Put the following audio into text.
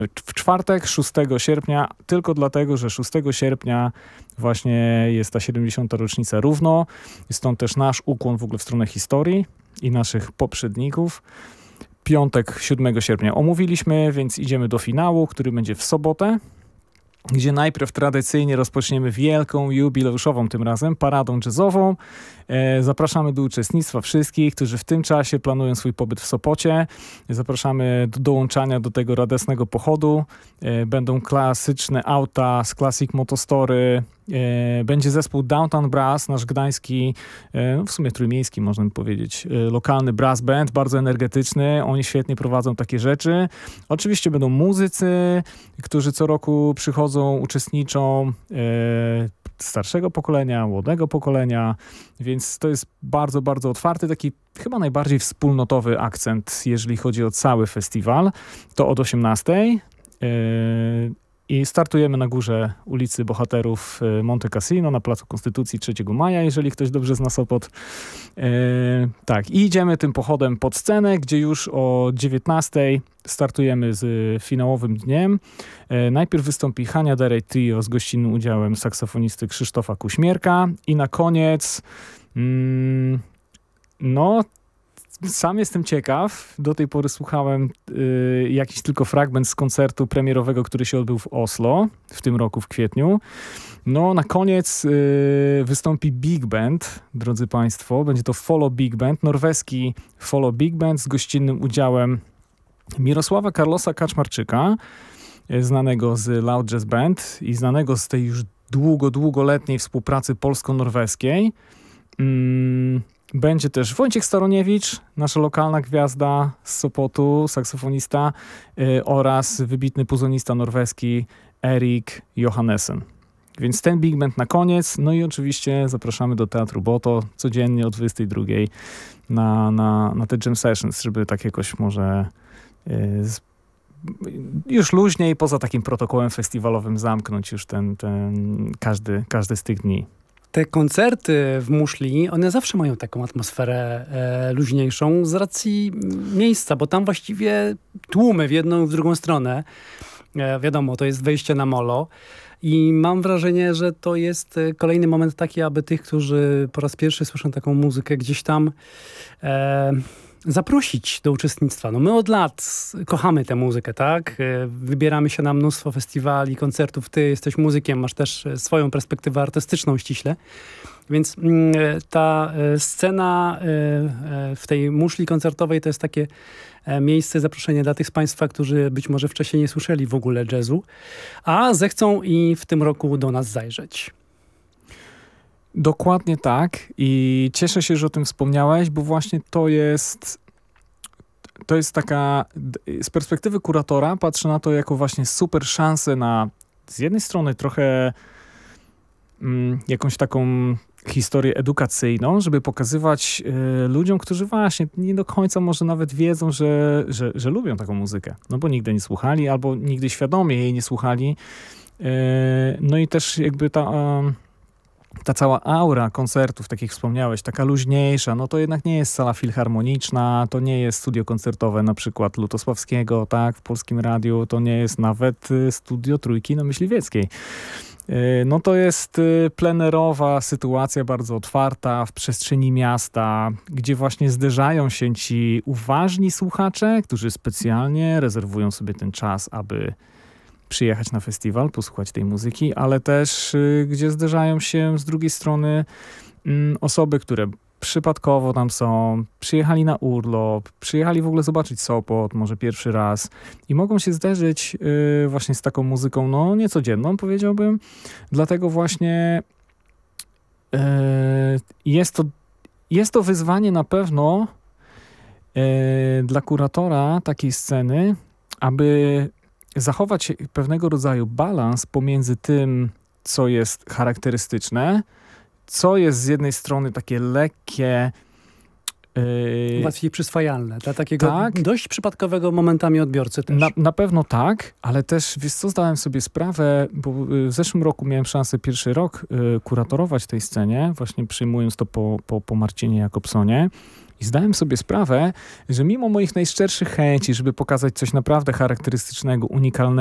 w czwartek, 6 sierpnia, tylko dlatego, że 6 sierpnia właśnie jest ta 70. rocznica równo. Stąd też nasz ukłon w ogóle w stronę historii i naszych poprzedników. Piątek, 7 sierpnia omówiliśmy, więc idziemy do finału, który będzie w sobotę, gdzie najpierw tradycyjnie rozpoczniemy wielką, jubileuszową tym razem paradą jazzową. Zapraszamy do uczestnictwa wszystkich, którzy w tym czasie planują swój pobyt w Sopocie. Zapraszamy do dołączania do tego radosnego pochodu. Będą klasyczne auta z Classic Motostory. Będzie zespół Downtown Brass, nasz gdański, w sumie trójmiejski można by powiedzieć, lokalny brass band, bardzo energetyczny. Oni świetnie prowadzą takie rzeczy. Oczywiście będą muzycy, którzy co roku przychodzą, uczestniczą, starszego pokolenia, młodego pokolenia, więc to jest bardzo, bardzo otwarty, taki chyba najbardziej wspólnotowy akcent, jeżeli chodzi o cały festiwal. To od 18:00. I startujemy na górze ulicy Bohaterów Monte Cassino, na Placu Konstytucji 3 Maja, jeżeli ktoś dobrze zna Sopot. Tak, i idziemy tym pochodem pod scenę, gdzie już o 19:00 startujemy z finałowym dniem. Najpierw wystąpi Hania Derej Trio z gościnnym udziałem saksofonisty Krzysztofa Kuśmierka i na koniec sam jestem ciekaw. Do tej pory słuchałem jakiś tylko fragment z koncertu premierowego, który się odbył w Oslo w tym roku w kwietniu. Na koniec wystąpi Big Band, drodzy Państwo. Będzie to Follow Big Band, norweski Follow Big Band z gościnnym udziałem Mirosława Carlosa Kaczmarczyka, znanego z Loud Jazz Band i znanego z tej już długoletniej współpracy polsko-norweskiej. Będzie też Wojciech Staroniewicz, nasza lokalna gwiazda z Sopotu, saksofonista, oraz wybitny puzonista norweski Erik Johannessen. Więc ten big band na koniec. No i oczywiście zapraszamy do Teatru Boto codziennie o 22:00 na te jam sessions, żeby tak jakoś może już luźniej, poza takim protokołem festiwalowym, zamknąć już ten każdy z tych dni. Te koncerty w Muszli, one zawsze mają taką atmosferę luźniejszą z racji miejsca, bo tam właściwie tłumy w jedną i w drugą stronę. Wiadomo, to jest wejście na molo. I mam wrażenie, że to jest kolejny moment taki, aby tych, którzy po raz pierwszy słyszą taką muzykę, gdzieś tam zaprosić do uczestnictwa. My od lat kochamy tę muzykę, tak? Wybieramy się na mnóstwo festiwali, koncertów. Ty jesteś muzykiem, masz też swoją perspektywę artystyczną ściśle. Więc ta scena w tej muszli koncertowej to jest takie miejsce, zaproszenie dla tych z Państwa, którzy być może wcześniej nie słyszeli w ogóle jazzu, a zechcą i w tym roku do nas zajrzeć. Dokładnie tak i cieszę się, że o tym wspomniałeś, bo właśnie to jest taka, z perspektywy kuratora patrzę na to jako właśnie super szansę na z jednej strony trochę jakąś taką historię edukacyjną, żeby pokazywać ludziom, którzy właśnie nie do końca może nawet wiedzą, że lubią taką muzykę, bo nigdy nie słuchali albo nigdy świadomie jej nie słuchali. No i też jakby ta cała aura koncertów, tak jak wspomniałeś, taka luźniejsza, to jednak nie jest sala filharmoniczna, to nie jest studio koncertowe na przykład Lutosławskiego, tak, w Polskim Radiu, to nie jest nawet studio Trójki na Myśliwieckiej. To jest plenerowa sytuacja, bardzo otwarta, w przestrzeni miasta, gdzie właśnie zderzają się ci uważni słuchacze, którzy specjalnie rezerwują sobie ten czas, aby przyjechać na festiwal, posłuchać tej muzyki, ale też gdzie zderzają się z drugiej strony osoby, które przypadkowo tam są, przyjechali na urlop, przyjechali w ogóle zobaczyć Sopot, może pierwszy raz i mogą się zderzyć właśnie z taką muzyką, niecodzienną, powiedziałbym. Dlatego właśnie jest to wyzwanie na pewno dla kuratora takiej sceny, aby zachować pewnego rodzaju balans pomiędzy tym, co jest charakterystyczne, co jest z jednej strony takie lekkie, łatwiej przyswajalne dla takiego dość przypadkowego momentami odbiorcy też. Na pewno tak, ale też, wiesz co, zdałem sobie sprawę, bo w zeszłym roku miałem szansę pierwszy rok kuratorować tej scenie, właśnie przyjmując to po Marcinie Jakobsonie. I zdałem sobie sprawę, że mimo moich najszczerszych chęci, żeby pokazać coś naprawdę charakterystycznego, unikalnego,